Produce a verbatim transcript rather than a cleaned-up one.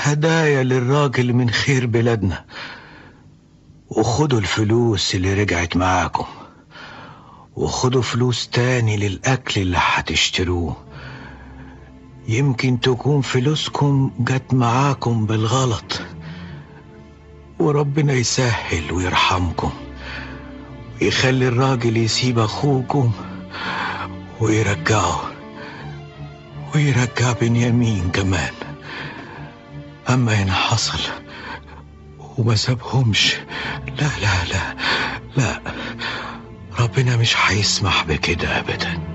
هدايا للراجل من خير بلادنا، وخدوا الفلوس اللي رجعت معاكم، وخدوا فلوس تاني للأكل اللي هتشتروه. يمكن تكون فلوسكم جت معاكم بالغلط، وربنا يسهل ويرحمكم ويخلي الراجل يسيب أخوكم ويرجعه ويرجع بنيامين كمان. أما هنا حصل وما سابهمش، لا لا لا لا، ربنا مش هيسمح بكده أبدا.